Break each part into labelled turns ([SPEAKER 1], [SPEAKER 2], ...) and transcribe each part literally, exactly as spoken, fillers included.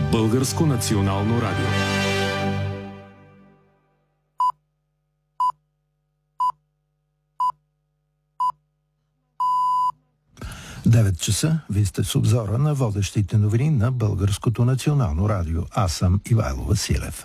[SPEAKER 1] Българско национално радио.
[SPEAKER 2] девет часа, вие сте с обзора на водещите новини на Българското национално радио. Аз съм Ивайло Василев.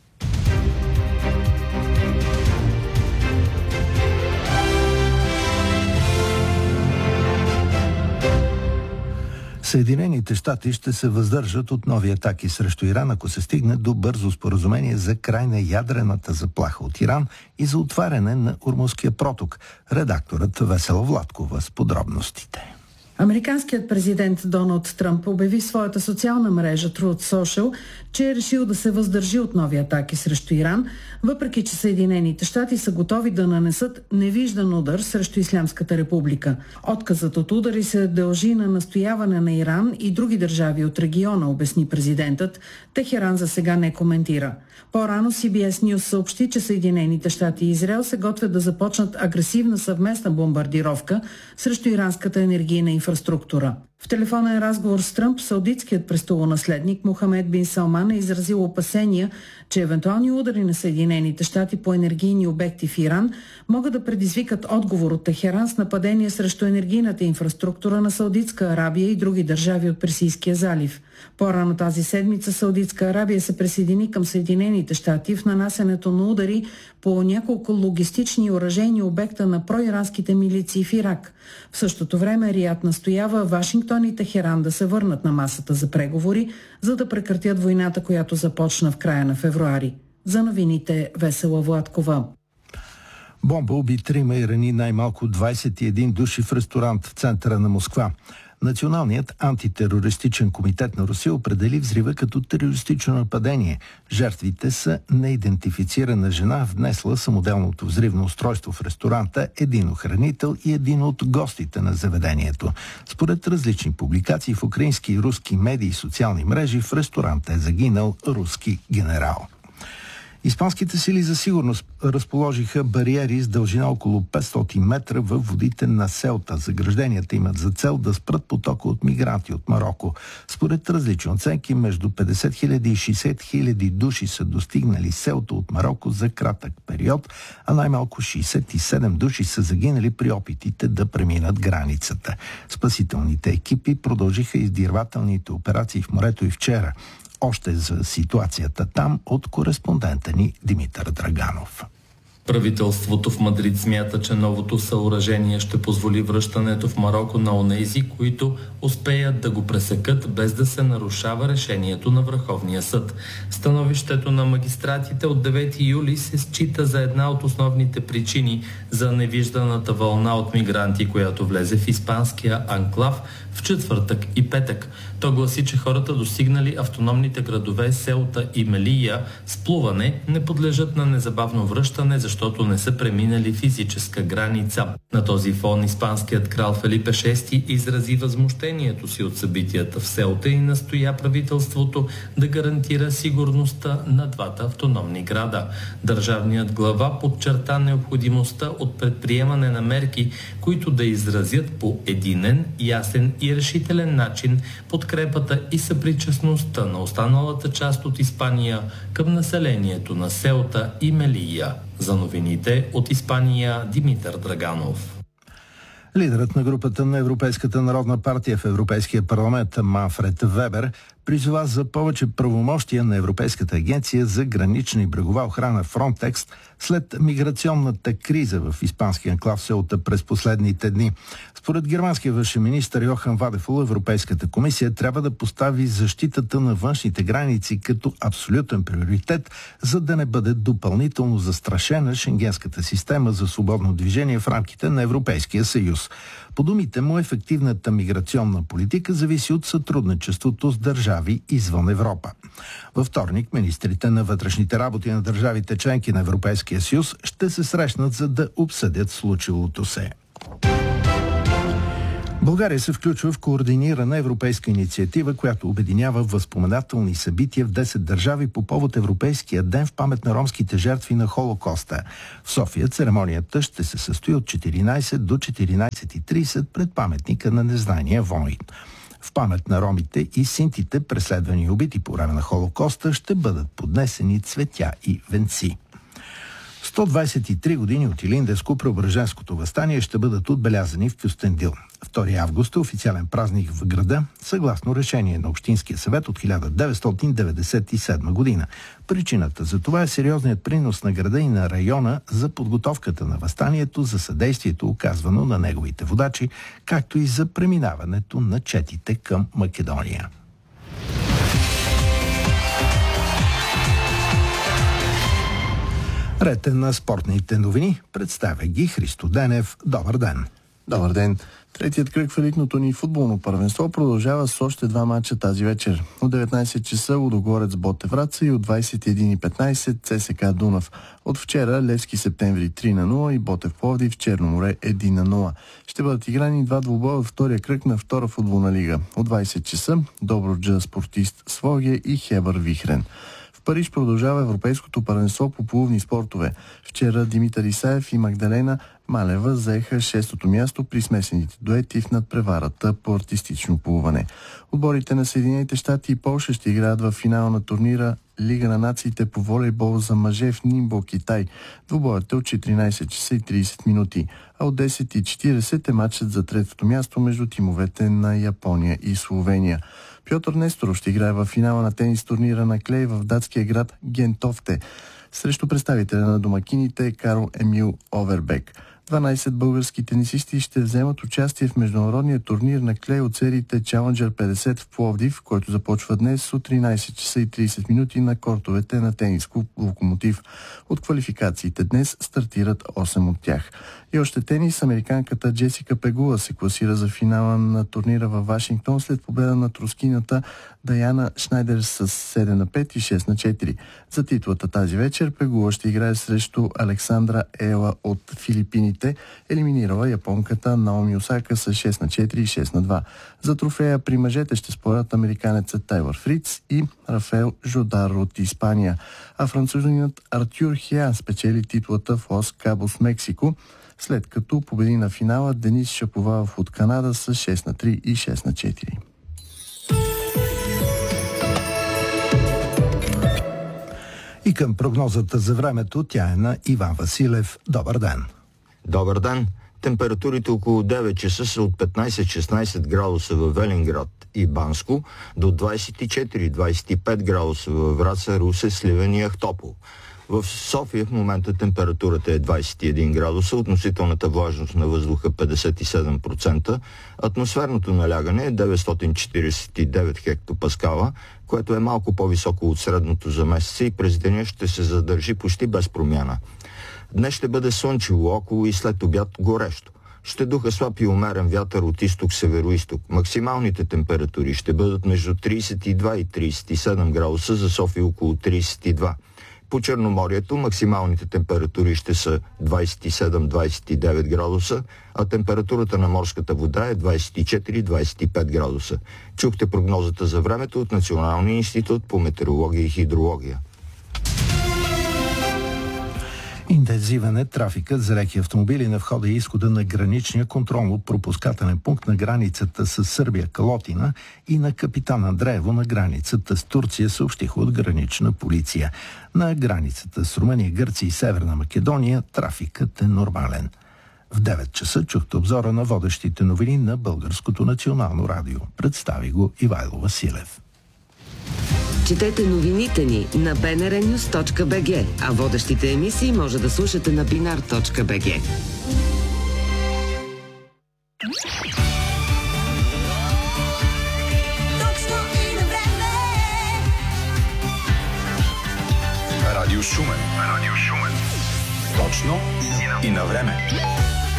[SPEAKER 2] Съединените щати ще се въздържат от нови атаки срещу Иран, ако се стигне до бързо споразумение за край на ядрената заплаха от Иран и за отваряне на Ормузския проток. Редакторът Весела Владкова с подробностите.
[SPEAKER 3] Американският президент Доналд Тръмп обяви в своята социална мрежа Truth Social, че е решил да се въздържи от нови атаки срещу Иран, въпреки че Съединените щати са готови да нанесат невиждан удар срещу Ислямската република. Отказът от удари се дължи на настояване на Иран и други държави от региона, обясни президентът. Техеран за сега не коментира. По-рано Си Би Ес News съобщи, че Съединените щати и Израел се готвят да започнат агресивна съвместна бомбардировка срещу иранската енергийна инфраструктура. В телефонен разговор с Тръмп, саудитският престолонаследник Мохамед бин Салман е изразил опасения, че евентуални удари на Съединените щати по енергийни обекти в Иран могат да предизвикат отговор от Техеран с нападение срещу енергийната инфраструктура на Саудитска Арабия и други държави от Персийския залив. По-рано тази седмица Саудитска Арабия се присъедини към Съединените щати в нанасянето на удари по няколко логистични и оръжейни обекта на проиранските милиции в Ирак. В същото време Риад настоява Вашингтон и Техеран да се върнат на масата за преговори, за да прекратят войната, която започна в края на февруари. За новините Весела Владкова.
[SPEAKER 2] Бомба уби трима и рани най-малко двадесет и един души в ресторант в центъра на Москва. Националният антитерористичен комитет на Русия определи взрива като терористично нападение. Жертвите са неидентифицирана жена, внесла самоделното взривно устройство в ресторанта, един охранител и един от гостите на заведението. Според различни публикации в украински и руски медии и социални мрежи, в ресторанта е загинал руски генерал. Испанските сили за сигурност разположиха бариери с дължина около петстотин метра във водите на Селта. Загражденията имат за цел да спрат потока от мигранти от Мароко. Според различни оценки, между петдесет хиляди и шейсет хиляди души са достигнали Селта от Мароко за кратък период, а най-малко шейсет и седем души са загинали при опитите да преминат границата. Спасителните екипи продължиха издирвателните операции в морето и вчера. Още за ситуацията там от кореспондента ни Димитър Драганов.
[SPEAKER 4] Правителството в Мадрид смята, че новото съоръжение ще позволи връщането в Мароко на онези, които успеят да го пресекат, без да се нарушава решението на Върховния съд. Становището на магистратите от девети юли се счита за една от основните причини за невижданата вълна от мигранти, която влезе в испанския анклав в четвъртък и петък. То гласи, че хората, достигнали автономните градове Селта и Мелия с плуване, не подлежат на незабавно връщане, защото не са преминали физическа граница. На този фон испанският крал Фелипе шести изрази възмущението си от събитията в Селта и настоя правителството да гарантира сигурността на двата автономни града. Държавният глава подчерта необходимостта от предприемане на мерки, които да изразят по единен, ясен и решителен начин подкрепата и съпричастността на останалата част от Испания към населението на Селта и Мелия. За новините от Испания Димитър Драганов.
[SPEAKER 2] Лидерът на групата на Европейската народна партия в Европейския парламент Манфред Вебер призова за повече правомощия на Европейската агенция за гранична и брегова охрана Frontex след миграционната криза в испанския анклав Селта през последните дни. Според германския външен министър Йохан Вадефул, Европейската комисия трябва да постави защитата на външните граници като абсолютен приоритет, за да не бъде допълнително застрашена шенгенската система за свободно движение в рамките на Европейския съюз. По думите му, ефективната миграционна политика зависи от сътрудничеството с държави извън Европа. Във вторник министрите на вътрешните работи на държавите членки на Европейския съюз ще се срещнат, за да обсъдят случилото се. България се включва в координирана европейска инициатива, която обединява възпоменателни събития в десет държави по повод Европейския ден в памет на ромските жертви на Холокоста. В София церемонията ще се състои от четиринадесет до четиринадесет и тридесет пред паметника на незнания войн. В памет на ромите и синтите, преследвани и убити по време на Холокоста, ще бъдат поднесени цветя и венци. сто двадесет и три години от Илинденско-Преображенското въстание ще бъдат отбелязани в Кюстендил. втори август е официален празник в града, съгласно решение на Общинския съвет от хиляда деветстотин деветдесет и седма година. Причината за това е сериозният принос на града и на района за подготовката на въстанието, за съдействието, оказвано на неговите водачи, както и за преминаването на четите към Македония. Ред е на спортните новини. Представя ги Христо Денев. Добър ден!
[SPEAKER 5] Добър ден! Третият кръг в елитното ни футболно първенство продължава с още два матча тази вечер. От деветнадесет часа Лудогорец Ботев Враца и от двадесет и един и петнадесет ЦСКА Дунав. От вчера Левски Септември три на нула и Ботев Пловдив Черно море едно на нула. Ще бъдат играни два двубоя от втория кръг на втора футболна лига. От двадесет часа Добруджа Спортист Своге и Хебър Вихрен. В Париж продължава Европейското първенство по плувни спортове. Вчера Димитър Исаев и Магдалена Малева заеха шестото място при смесените дуети в надпреварата по артистично плуване. Отборите на Съединените щати и Полша ще играят в финала на турнира Лига на нациите по волейбол за мъже в Нимбо, Китай. Двубоят е от четиринадесет часа и тридесет минути, а от десет и четиридесет е матчът за третото място между тимовете на Япония и Словения. Пьотър Несторов ще играе в финала на тенис турнира на клей в датския град Гентофте срещу представителя на домакините Карл Емил Овербек. дванадесет български тенисисти ще вземат участие в международния турнир на клей от сериите Challenger петдесет в Пловдив, който започва днес от тринадесет часа и тридесет минути на кортовете на тенис клуб Локомотив. От квалификациите днес стартират осем от тях. И още тенис, американката Джесика Пегула се класира за финала на турнира във Вашингтон след победа на трускинята Даяна Шнайдер с седем на пет и шест на четири. За титлата тази вечер Пегула ще играе срещу Александра Ела от Филипините, елиминирала японката Наоми Осака с шест на четири и шест на два. За трофея при мъжете ще спорят американецът Тайлър Фриц и Рафаел Жодар от Испания. А французинът Артюр Хеа спечели титлата в Лос Кабос, Мексико, след като победи на финала Денис Шаповалов от Канада с шест на три и шест на четири.
[SPEAKER 2] И към прогнозата за времето, тя е на Иван Василев. Добър ден!
[SPEAKER 6] Добър ден! Температурите около девет часа са от петнадесет до шестнадесет градуса във Велинград и Банско, до двадесет и четири до двадесет и пет градуса във Враца, Русе, Сливен и Ахтопол. В София в момента температурата е двадесет и един градуса, относителната влажност на въздуха петдесет и седем процента, атмосферното налягане е деветстотин четиридесет и девет хектопаскала, което е малко по-високо от средното за месеца и през деня ще се задържи почти без промяна. Днес ще бъде слънчево около и след обяд горещо. Ще духа слаб и умерен вятър от изток-североизток. Максималните температури ще бъдат между тридесет и два и тридесет и седем градуса, за София около тридесет и два. По Черноморието максималните температури ще са двадесет и седем до двадесет и девет градуса, а температурата на морската вода е двадесет и четири до двадесет и пет градуса. Чухте прогнозата за времето от Националния институт по метеорология и хидрология.
[SPEAKER 2] Интензивен е трафикът за леки автомобили на входа и изхода на граничния контролно-пропускателен пункт на границата с Сърбия Калотина и на Капитан Андреево на границата с Турция, съобщиха от гранична полиция. На границата с Румъния, Гърция и Северна Македония трафикът е нормален. В девет часа чухте обзора на водещите новини на Българското национално радио. Представи го Ивайло Василев.
[SPEAKER 7] Четете новините ни на би ен ар нюз точка би джи, а водещите емисии може да слушате на бинар точка би джи.
[SPEAKER 1] Радио Шумен. Радио Шумен. Точно и на време.